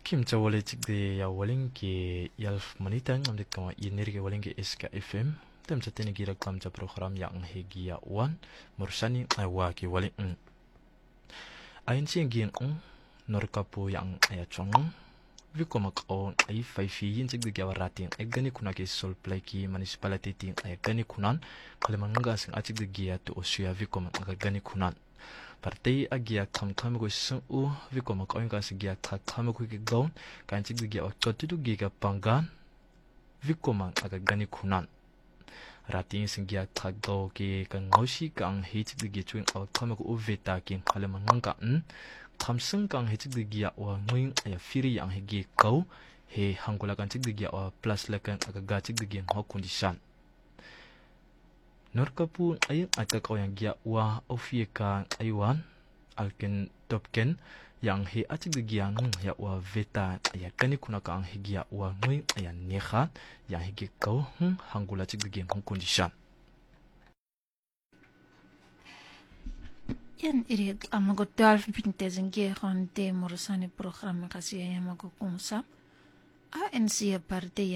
Kim Chawale Chigde ya Walingi Yalf Manitang am dit kama Yenirge Walingi SK FM tem chatini gira kamcha program yang hegi ya wan mursani aywa ki waling ayin singin norkapu yang ayachong vikomak on ay faifi yin chigde gawarating ay gani kuna ki sol play ki municipality ting ay gani kunan kalimanga sing achigde gia to osia vikomak gani kunan Partai agia kam go sun vikomak on gas gia kam go gaun kan chigde gia chotidu giga pangan vikomak gani kunan Rating singgia tagdo ke kan ngosi kang hechig de chuing aw kama ko uveta kin halaman ngka thamsung kang hechig de gia wa ngwing ya firi yang hegi kau he hangula kan chig de gia wa plus lakan aga ga chig de gia ho condition norkapu ay atak ko yang gia wa ofieka aywan alken topken yang he achig de gia ya wa veta ya kani kuna kang hegia wa ngwing ya neha yang hegi kau hangula chig de gia ho condition Yan iri amago 12 pintezen ge ronde morosani program kasi yamago kumsa ANC parte